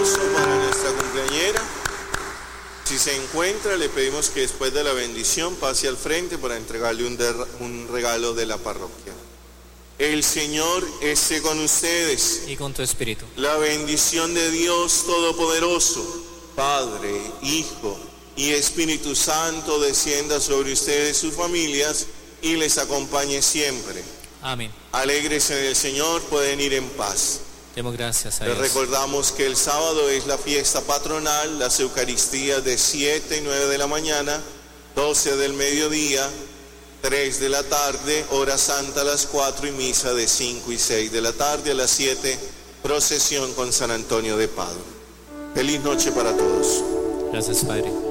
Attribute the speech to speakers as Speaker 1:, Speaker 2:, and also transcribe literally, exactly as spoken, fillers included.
Speaker 1: aplauso para nuestra cumpleañera. Si se encuentra, le pedimos que después de la bendición pase al frente para entregarle un, der- un regalo de la parroquia. El Señor esté con ustedes.
Speaker 2: Y con tu espíritu.
Speaker 1: La bendición de Dios Todopoderoso, Padre, Hijo y Espíritu Santo, descienda sobre ustedes, sus familias, y les acompañe siempre.
Speaker 2: Amén.
Speaker 1: Alegres en el Señor, pueden ir en paz.
Speaker 2: Demos gracias a
Speaker 1: Les
Speaker 2: Dios.
Speaker 1: recordamos que el sábado es la fiesta patronal, las Eucaristías de siete y nueve de la mañana, doce del mediodía, tres de la tarde, hora santa a las cuatro y misa de cinco y seis de la tarde. A las siete, procesión con San Antonio de Padua. Feliz noche para todos.
Speaker 2: Gracias, Padre.